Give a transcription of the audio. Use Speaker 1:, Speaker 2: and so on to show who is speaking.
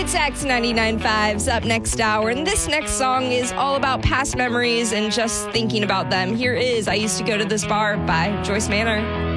Speaker 1: It's X 99.5's up next hour, and this next song is all about past memories and just thinking about them. Here is I Used to Go to This Bar by Joyce Manor.